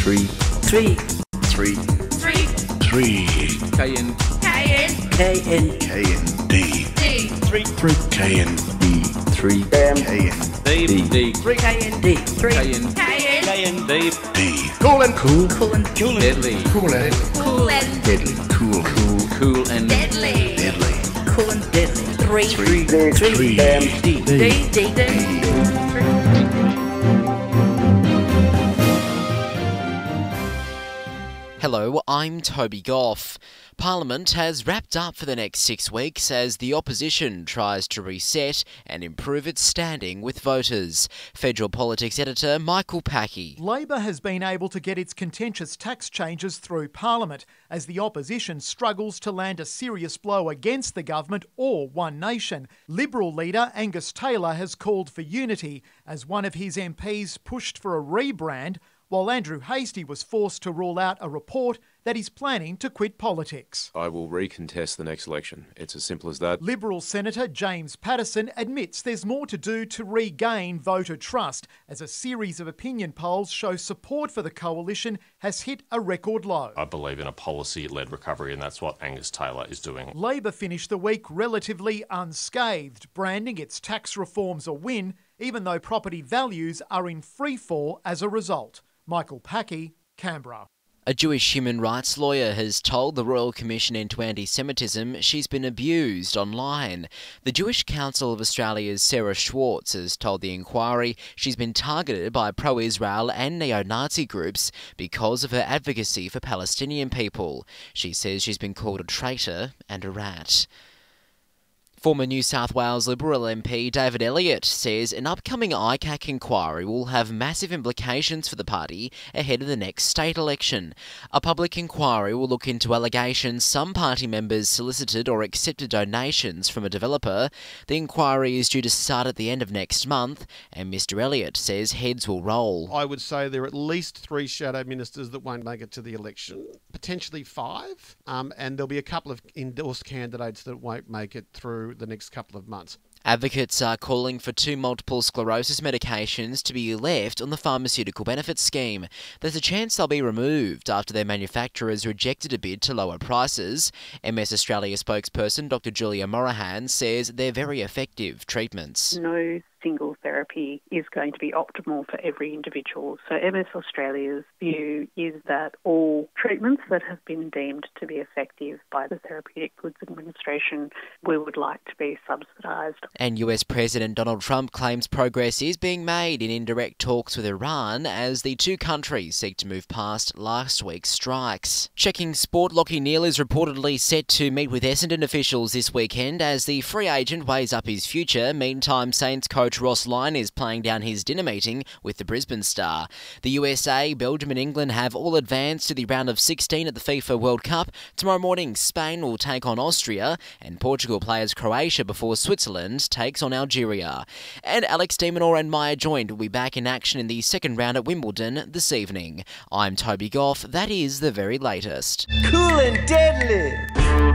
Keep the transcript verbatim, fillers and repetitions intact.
Three. Three. Three. Three. Three. K N. K N. K N. K N D. D. Three. Three. K N D. Three. K N D. D. D. Three. K N D. Three. K N. K N. K N D. D. Cool and cool. Cool and Cool and deadly. Cool and cool and deadly. Cool. Cool. Cool and deadly. Deadly. Cool and deadly. Three. Three. Three. Three. D. D. D. D. Hello, I'm Toby Goff. Parliament has wrapped up for the next six weeks as the opposition tries to reset and improve its standing with voters. Federal Politics Editor Michael Packey. Labor has been able to get its contentious tax changes through Parliament as the opposition struggles to land a serious blow against the government or One Nation. Liberal leader Angus Taylor has called for unity as one of his M Ps pushed for a rebrand, while Andrew Hastie was forced to rule out a report that he's planning to quit politics. I will recontest the next election. It's as simple as that. Liberal Senator James Paterson admits there's more to do to regain voter trust, as a series of opinion polls show support for the coalition has hit a record low. I believe in a policy-led recovery, and that's what Angus Taylor is doing. Labor finished the week relatively unscathed, branding its tax reforms a win, even though property values are in freefall as a result. Michael Packey, Canberra. A Jewish human rights lawyer has told the Royal Commission into Anti-Semitism she's been abused online. The Jewish Council of Australia's Sarah Schwartz has told the inquiry she's been targeted by pro-Israel and neo-Nazi groups because of her advocacy for Palestinian people. She says she's been called a traitor and a rat. Former New South Wales Liberal M P David Elliott says an upcoming I C A C inquiry will have massive implications for the party ahead of the next state election. A public inquiry will look into allegations some party members solicited or accepted donations from a developer. The inquiry is due to start at the end of next month, and Mr Elliott says heads will roll. I would say there are at least three shadow ministers that won't make it to the election, potentially five, um, and there'll be a couple of endorsed candidates that won't make it through the next couple of months. Advocates are calling for two multiple sclerosis medications to be left on the pharmaceutical benefits scheme. There's a chance they'll be removed after their manufacturers rejected a bid to lower prices. M S Australia spokesperson Doctor Julia Morahan says they're very effective treatments. No single therapy is going to be optimal for every individual. So M S Australia's view is that all treatments that have been deemed to be effective by the Therapeutic Goods Administration, we would like to be subsidised. And U S President Donald Trump claims progress is being made in indirect talks with Iran as the two countries seek to move past last week's strikes. Checking sport, Lachie Neale is reportedly set to meet with Essendon officials this weekend as the free agent weighs up his future. Meantime, Saints coach Ross Lyon is playing down his dinner meeting with the Brisbane Star. The U S A, Belgium and England have all advanced to the round of sixteen at the FIFA World Cup. Tomorrow morning, Spain will take on Austria and Portugal plays Croatia before Switzerland takes on Algeria. And Alex de Minaur and Maya Joint will be back in action in the second round at Wimbledon this evening. I'm Toby Goff. That is the very latest. Cool and deadly.